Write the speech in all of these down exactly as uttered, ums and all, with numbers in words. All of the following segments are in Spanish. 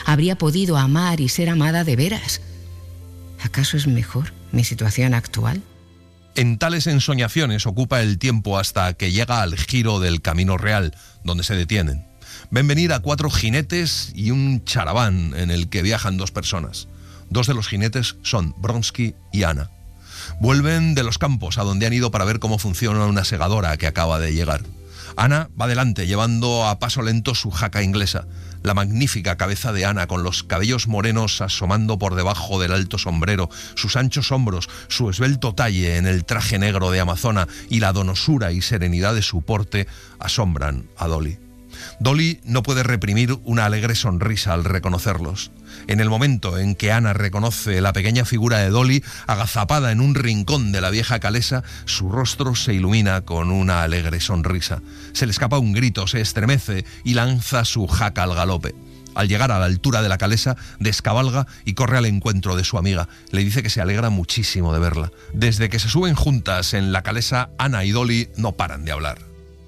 habría podido amar y ser amada de veras. ¿Acaso es mejor mi situación actual? En tales ensoñaciones ocupa el tiempo hasta que llega al giro del Camino Real, donde se detienen. Ven venir a cuatro jinetes y un charaván en el que viajan dos personas. Dos de los jinetes son Vronsky y Anna. Vuelven de los campos a donde han ido para ver cómo funciona una segadora que acaba de llegar. Anna va delante, llevando a paso lento su jaca inglesa. La magnífica cabeza de Anna, con los cabellos morenos asomando por debajo del alto sombrero, sus anchos hombros, su esbelto talle en el traje negro de amazona y la donosura y serenidad de su porte, asombran a Dolly. Dolly no puede reprimir una alegre sonrisa al reconocerlos. En el momento en que Anna reconoce la pequeña figura de Dolly, agazapada en un rincón de la vieja calesa, su rostro se ilumina con una alegre sonrisa. Se le escapa un grito, se estremece y lanza su jaca al galope. Al llegar a la altura de la calesa, descabalga y corre al encuentro de su amiga. Le dice que se alegra muchísimo de verla. Desde que se suben juntas en la calesa, Anna y Dolly no paran de hablar.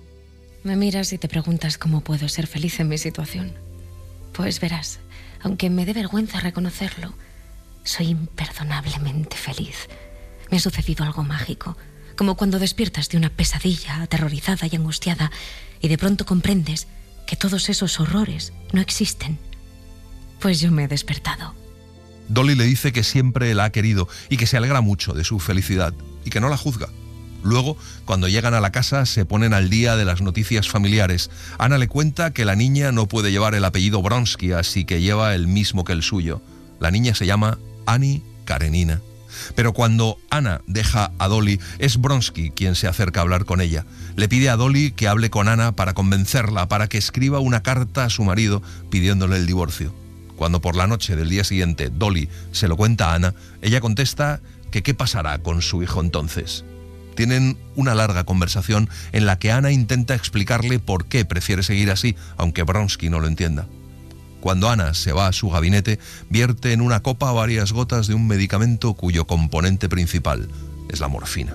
Me miras y te preguntas cómo puedo ser feliz en mi situación. Pues verás, aunque me dé vergüenza reconocerlo, soy imperdonablemente feliz. Me ha sucedido algo mágico, como cuando despiertas de una pesadilla aterrorizada y angustiada y de pronto comprendes que todos esos horrores no existen. Pues yo me he despertado. Dolly le dice que siempre la ha querido y que se alegra mucho de su felicidad y que no la juzga. Luego, cuando llegan a la casa, se ponen al día de las noticias familiares. Anna le cuenta que la niña no puede llevar el apellido Vronsky, así que lleva el mismo que el suyo. La niña se llama Annie Karenina. Pero cuando Anna deja a Dolly, es Vronsky quien se acerca a hablar con ella. Le pide a Dolly que hable con Anna para convencerla, para que escriba una carta a su marido pidiéndole el divorcio. Cuando por la noche del día siguiente Dolly se lo cuenta a Anna, ella contesta que qué pasará con su hijo entonces. Tienen una larga conversación en la que Anna intenta explicarle por qué prefiere seguir así, aunque Vronsky no lo entienda. Cuando Anna se va a su gabinete, vierte en una copa varias gotas de un medicamento cuyo componente principal es la morfina.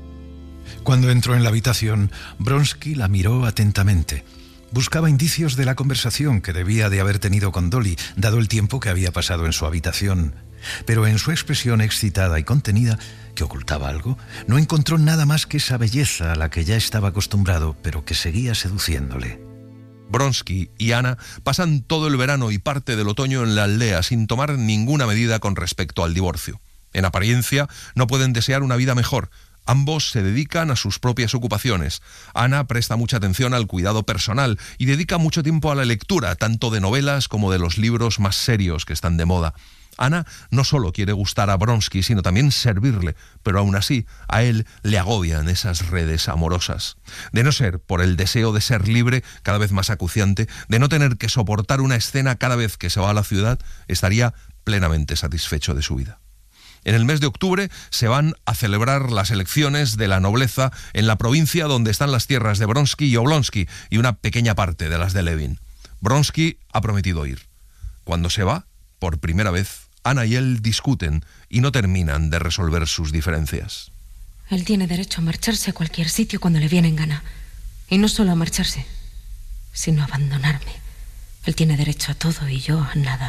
Cuando entró en la habitación, Vronsky la miró atentamente. Buscaba indicios de la conversación que debía de haber tenido con Dolly, dado el tiempo que había pasado en su habitación. Pero en su expresión excitada y contenida, que ocultaba algo, no encontró nada más que esa belleza a la que ya estaba acostumbrado, pero que seguía seduciéndole. Vronsky y Anna pasan todo el verano y parte del otoño en la aldea sin tomar ninguna medida con respecto al divorcio. En apariencia, no pueden desear una vida mejor. Ambos se dedican a sus propias ocupaciones. Anna presta mucha atención al cuidado personal y dedica mucho tiempo a la lectura, tanto de novelas como de los libros más serios que están de moda. Anna no solo quiere gustar a Vronsky, sino también servirle, pero aún así a él le agobian esas redes amorosas. De no ser por el deseo de ser libre, cada vez más acuciante, de no tener que soportar una escena cada vez que se va a la ciudad, estaría plenamente satisfecho de su vida. En el mes de octubre se van a celebrar las elecciones de la nobleza en la provincia donde están las tierras de Vronsky y Oblonsky y una pequeña parte de las de Levin. Vronsky ha prometido ir. Cuando se va, por primera vez, Anna y él discuten y no terminan de resolver sus diferencias. Él tiene derecho a marcharse a cualquier sitio cuando le viene en gana. Y no solo a marcharse, sino a abandonarme. Él tiene derecho a todo y yo a nada.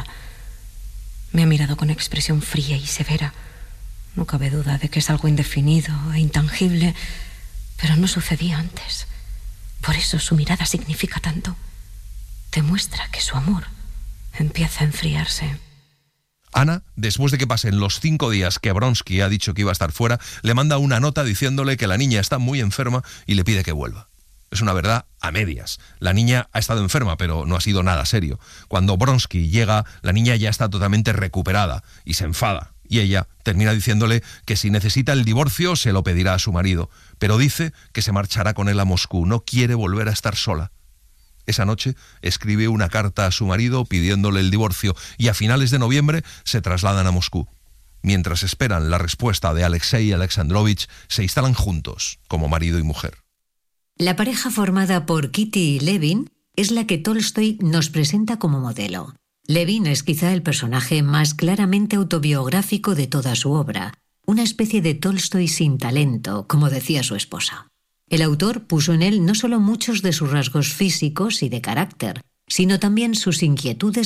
Me ha mirado con expresión fría y severa. No cabe duda de que es algo indefinido e intangible, pero no sucedía antes. Por eso su mirada significa tanto. Demuestra que su amor empieza a enfriarse. Anna, después de que pasen los cinco días que Vronsky ha dicho que iba a estar fuera, le manda una nota diciéndole que la niña está muy enferma y le pide que vuelva. Es una verdad a medias. La niña ha estado enferma, pero no ha sido nada serio. Cuando Vronsky llega, la niña ya está totalmente recuperada y se enfada. Y ella termina diciéndole que si necesita el divorcio se lo pedirá a su marido, pero dice que se marchará con él a Moscú, no quiere volver a estar sola. Esa noche escribe una carta a su marido pidiéndole el divorcio y a finales de noviembre se trasladan a Moscú. Mientras esperan la respuesta de Alexei Alexandrovich, se instalan juntos como marido y mujer. La pareja formada por Kitty y Levin es la que Tolstoy nos presenta como modelo. Levin es quizá el personaje más claramente autobiográfico de toda su obra, una especie de Tolstoy sin talento, como decía su esposa. El autor puso en él no solo muchos de sus rasgos físicos y de carácter, sino también sus inquietudes